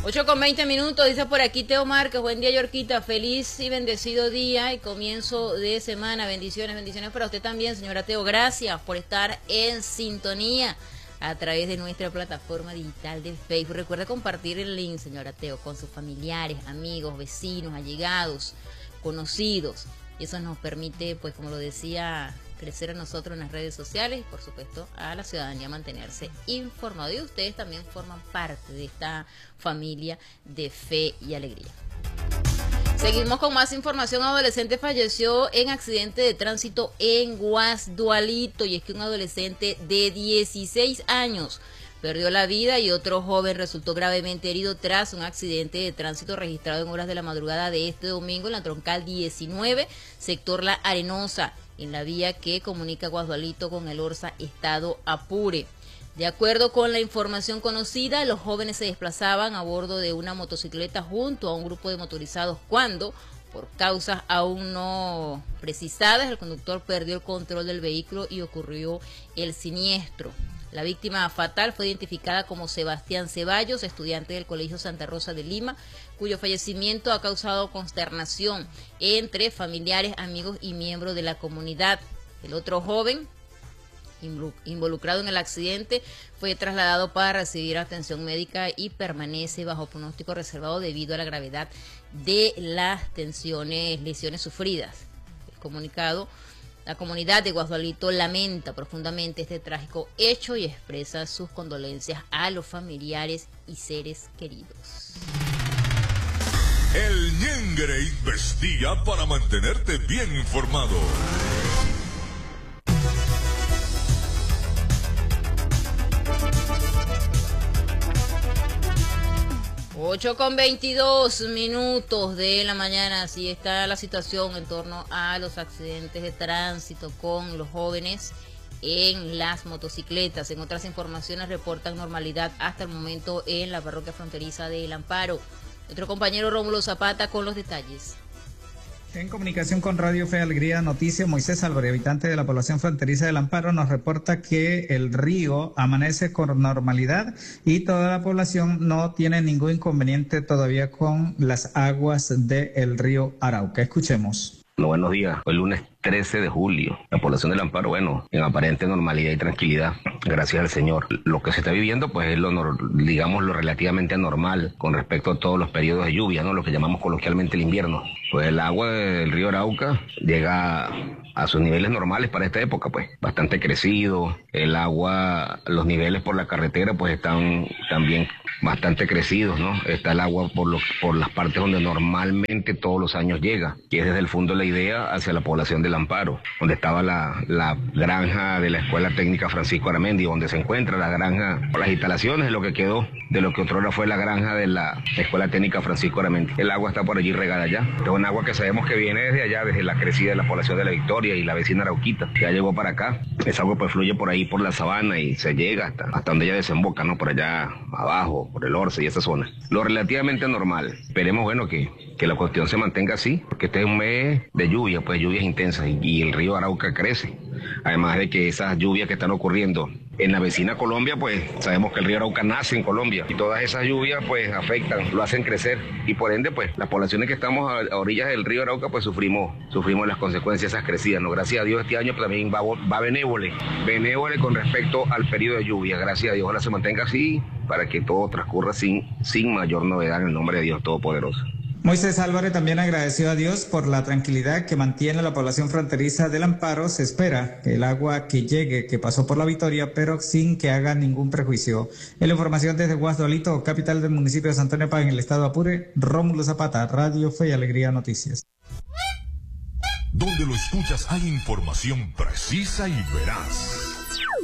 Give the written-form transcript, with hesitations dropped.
8:20, dice por aquí Teo Márquez, buen día Yorquita, feliz y bendecido día y comienzo de semana, bendiciones para usted también, señora Teo, gracias por estar en sintonía a través de nuestra plataforma digital de Facebook. Recuerda compartir el link, señora Teo, con sus familiares, amigos, vecinos, allegados, conocidos, y eso nos permite, pues como lo decía, crecer a nosotros en las redes sociales y por supuesto a la ciudadanía mantenerse informada. Y ustedes también forman parte de esta familia de fe y alegría. Seguimos con más información. Un adolescente falleció en accidente de tránsito en Guasdualito, y es que un adolescente de 16 años perdió la vida y otro joven resultó gravemente herido tras un accidente de tránsito registrado en horas de la madrugada de este domingo en la troncal 19, sector La Arenosa, en la vía que comunica Guasdualito con el Orza, estado Apure. De acuerdo con la información conocida, los jóvenes se desplazaban a bordo de una motocicleta junto a un grupo de motorizados cuando, por causas aún no precisadas, el conductor perdió el control del vehículo y ocurrió el siniestro. La víctima fatal fue identificada como Sebastián Ceballos, estudiante del Colegio Santa Rosa de Lima, cuyo fallecimiento ha causado consternación entre familiares, amigos y miembros de la comunidad. El otro joven involucrado en el accidente fue trasladado para recibir atención médica y permanece bajo pronóstico reservado debido a la gravedad de las lesiones sufridas. El comunicado: la comunidad de Guasdualito lamenta profundamente este trágico hecho y expresa sus condolencias a los familiares y seres queridos. El Ñengre investiga para mantenerte bien informado. 8:22 de la mañana, así está la situación en torno a los accidentes de tránsito con los jóvenes en las motocicletas. En otras informaciones reportan normalidad hasta el momento en la parroquia fronteriza de El Amparo. Nuestro compañero Rómulo Zapata con los detalles. En comunicación con Radio Fe y Alegría Noticias, Moisés Álvarez, habitante de la población fronteriza del Amparo, nos reporta que el río amanece con normalidad y toda la población no tiene ningún inconveniente todavía con las aguas del río Arauca. Escuchemos. Buenos días, hoy lunes 13 de julio, la población del Amparo, en aparente normalidad y tranquilidad, gracias al Señor. Lo que se está viviendo, pues es lo relativamente anormal con respecto a todos los periodos de lluvia, ¿no? Lo que llamamos coloquialmente el invierno. Pues el agua del río Arauca llega a sus niveles normales para esta época, pues bastante crecido. El agua, los niveles por la carretera, pues están también bastante crecidos, ¿no? Está el agua por las partes donde normalmente todos los años llega, que es desde el fondo de la idea hacia la población del Amparo, donde estaba la granja de la Escuela Técnica Francisco Aramendi, donde se encuentra la granja, las instalaciones de lo que quedó de lo que otrora fue la granja de la Escuela Técnica Francisco Aramendi. El agua está por allí regada ya. Es un agua que sabemos que viene desde allá, desde la crecida de la población de La Victoria y la vecina Arauquita. Ya llegó para acá. Esa agua pues fluye por ahí por la sabana y se llega hasta donde ella desemboca, ¿no? Por allá abajo, por el Orce y esa zona. Lo relativamente normal. Esperemos, que la cuestión se mantenga así, porque este es un mes de lluvia, pues lluvias intensas y el río Arauca crece. Además de que esas lluvias que están ocurriendo en la vecina Colombia, pues sabemos que el río Arauca nace en Colombia y todas esas lluvias pues afectan, lo hacen crecer y por ende pues las poblaciones que estamos a orillas del río Arauca pues sufrimos las consecuencias de esas crecidas, ¿no? Gracias a Dios este año pues, también va benévole con respecto al periodo de lluvia. Gracias a Dios, ojalá se mantenga así para que todo transcurra sin mayor novedad en el nombre de Dios Todopoderoso. Moisés Álvarez también agradeció a Dios por la tranquilidad que mantiene la población fronteriza del Amparo. Se espera que el agua que llegue, que pasó por La Victoria, pero sin que haga ningún prejuicio. En la información desde Guasdualito, capital del municipio de San Antonio Paz, en el estado de Apure, Rómulo Zapata, Radio Fe y Alegría Noticias. Donde lo escuchas hay información precisa y veraz.